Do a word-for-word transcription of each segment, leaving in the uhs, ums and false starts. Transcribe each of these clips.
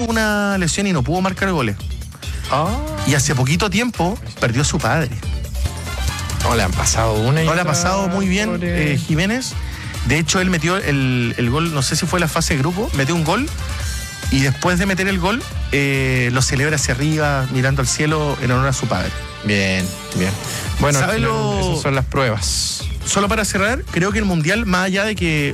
una lesión y no pudo marcar goles. Oh. Y hace poquito tiempo perdió su padre. No le han pasado una y No le ha pasado muy bien pobre... eh, Jiménez. De hecho, él metió el, el gol, no sé si fue la fase de grupo, metió un gol y después de meter el gol eh, lo celebra hacia arriba, mirando al cielo en honor a su padre. Bien, bien. Bueno, ¿Sabe lo... esas son las pruebas. Solo para cerrar, creo que el Mundial, más allá de que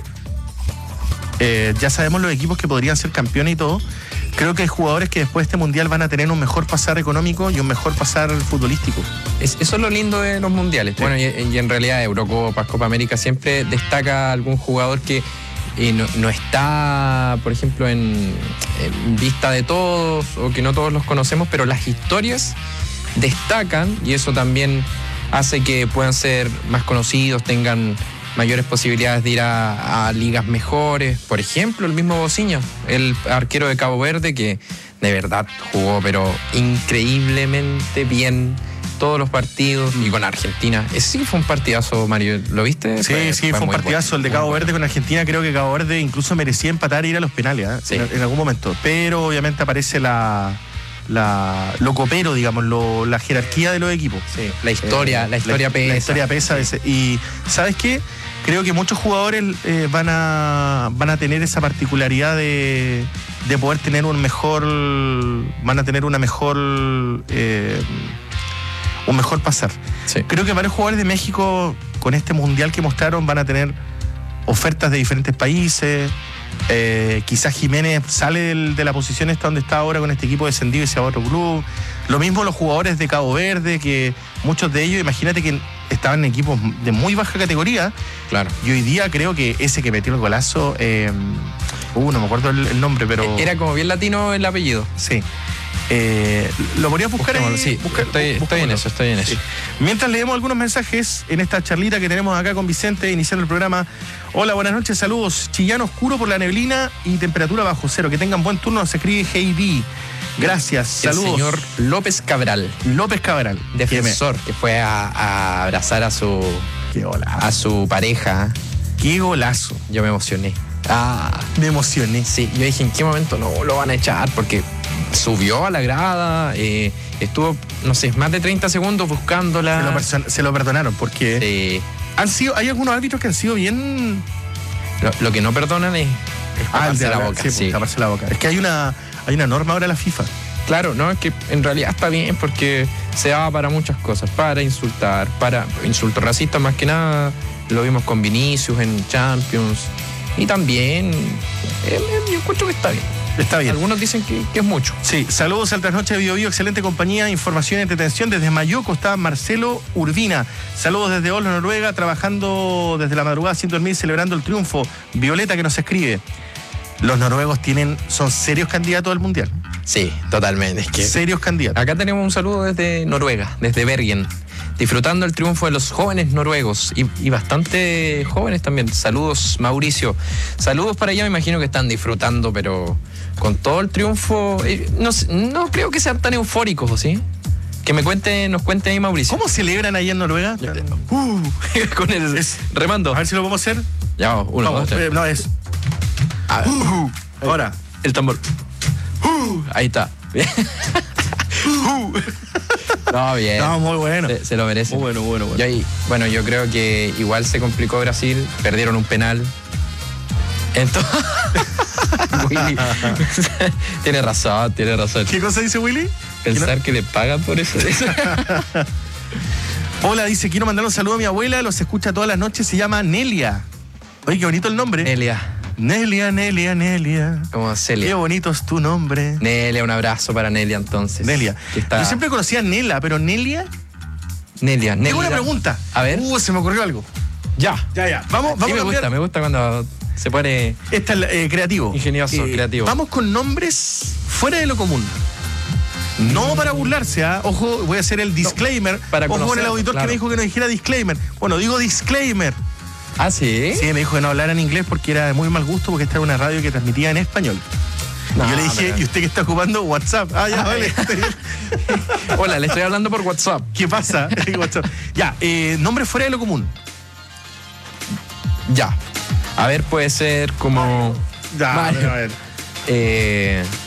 eh, ya sabemos los equipos que podrían ser campeones y todo, creo que hay jugadores que después de este Mundial van a tener un mejor pasar económico y un mejor pasar futbolístico. Es, eso es lo lindo de los mundiales. Sí. Bueno, y, y en realidad Eurocopas, Copa América siempre destaca algún jugador que eh, no, no está, por ejemplo, en, en vista de todos o que no todos los conocemos, pero las historias destacan y eso también hace que puedan ser más conocidos, tengan mayores posibilidades de ir a, a ligas mejores. Por ejemplo, el mismo Bociño, el arquero de Cabo Verde, que de verdad jugó pero increíblemente bien todos los partidos y con Argentina. Ese sí fue un partidazo, Mario, ¿lo viste? Sí, fue, sí, fue, fue un partidazo bueno, el de Cabo Verde bueno. con Argentina. Creo que Cabo Verde incluso merecía empatar e ir a los penales, ¿eh? Sí. en, en algún momento. Pero obviamente aparece la... La, lo copero, digamos, lo, la jerarquía de los equipos. Sí, la historia, eh, la historia la, pesa. La historia pesa. Sí. Y ¿sabes qué? Creo que muchos jugadores eh, van a van a tener esa particularidad de, de poder tener un mejor, van a tener una mejor eh, un mejor pasar. Sí. Creo que varios jugadores de México con este mundial que mostraron van a tener ofertas de diferentes países. Eh, quizás Jiménez sale del, de la posición esta donde está ahora con este equipo descendido y se va a otro club. Lo mismo los jugadores de Cabo Verde, que muchos de ellos, imagínate que estaban en equipos de muy baja categoría. Claro. Y hoy día creo que ese que metió el golazo, eh, uh, no me acuerdo el, el nombre, pero... Era como bien latino el apellido. Sí. Eh, lo podrías buscar ahí. Sí, buscar, estoy, estoy en eso, estoy en eso. Sí. Mientras leemos algunos mensajes en esta charlita que tenemos acá con Vicente, iniciando el programa. Hola, buenas noches, saludos. Chillán oscuro por la neblina y temperatura bajo cero. Que tengan buen turno, se escribe G B. Gracias, el saludos. Señor López Cabral. López Cabral. Defensor, que fue a, a abrazar a su, Qué a su pareja. Qué golazo. Yo me emocioné. Ah, me emocioné. Sí, yo dije, ¿en qué momento no lo van a echar? Porque subió a la grada, eh, estuvo, no sé, más de treinta segundos buscándola. Se lo, person- se lo perdonaron porque sí. han sido, hay algunos árbitros que han sido bien... Lo, lo que no perdonan es, es taparse ah, la la, boca. Sí, Sí. taparse la boca. Es que hay una, hay una norma ahora en la FIFA. Claro, no, es que en realidad está bien porque se da para muchas cosas, para insultar, para insultos racistas más que nada. Lo vimos con Vinicius en Champions. Y también, eh, yo encuentro que está bien. Está bien. Algunos dicen que, que es mucho. Sí, saludos al Trasnoche de Bio Bio, excelente compañía, información y entretención. Desde Mayoco está Marcelo Urbina. Saludos desde Oslo, Noruega, trabajando desde la madrugada sin dormir, celebrando el triunfo. Violeta que nos escribe. Los noruegos tienen, son serios candidatos al Mundial. Sí, totalmente. Es que serios candidatos. Acá tenemos un saludo desde Noruega, desde Bergen. Disfrutando el triunfo de los jóvenes noruegos y, y bastante jóvenes también. Saludos, Mauricio. Saludos para allá, me imagino que están disfrutando, pero con todo el triunfo. Eh, no, no creo que sean tan eufóricos, ¿sí? Que me cuente, nos cuente ahí, Mauricio. ¿Cómo celebran ahí en Noruega? Uh, con el es, remando. A ver si lo podemos hacer. Ya, uno, no, dos, tres. Eh, no, es. A ver. Uh, ahora. El tambor. Uh, ahí está. Uh. No, bien. No, muy bueno. Se, se lo merece. Muy bueno, bueno, bueno. Yo ahí, bueno, yo creo que igual se complicó Brasil, perdieron un penal. Entonces, Willy, tiene razón, tiene razón. ¿Qué cosa dice Willy? Pensar que le pagan por eso. Hola, dice, quiero mandar un saludo a mi abuela, los escucha todas las noches, se llama Nelia. Oye, qué bonito el nombre. Nelia. Nelia, Nelia, Nelia. Como Celia. Qué bonito es tu nombre. Nelia, un abrazo para Nelia entonces. Nelia. Está... Yo siempre conocía a Nela, pero Nelia. Nelia, Nelia. Tengo una pregunta. A ver. Uh, se me ocurrió algo. Ya. Ya, ya. Vamos, vamos sí, me a gusta, me gusta cuando se pone. Esta es eh, creativo. Ingenioso, eh, creativo. Vamos con nombres fuera de lo común. No para burlarse, ¿ah? ¿eh? Ojo, voy a hacer el disclaimer. No, para Ojo con el auditor claro. que me dijo que no dijera disclaimer. Bueno, digo disclaimer. ¿Ah, sí? Sí, me dijo que no hablara en inglés porque era de muy mal gusto, porque esta era una radio que transmitía en español. No, y yo le dije, pero... ¿y usted que está ocupando WhatsApp? Ah, ya, vale. Hola, le estoy hablando por WhatsApp. ¿Qué pasa? WhatsApp. Ya, eh, nombre fuera de lo común. Ya. A ver, puede ser como... Ya, Mario. a ver. Eh,